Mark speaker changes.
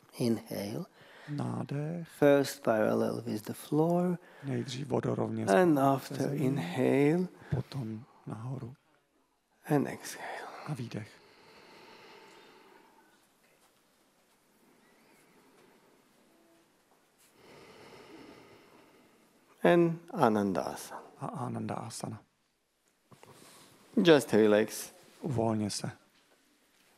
Speaker 1: Inhale.
Speaker 2: Nádech.
Speaker 1: First parallel with the floor.
Speaker 2: Nejdřív vodorovně
Speaker 1: And after inhale.
Speaker 2: potom nahoru.
Speaker 1: And exhale.
Speaker 2: A výdech.
Speaker 1: And Anandasana.
Speaker 2: A Ananda Asana.
Speaker 1: Just relax.
Speaker 2: Uvolně se.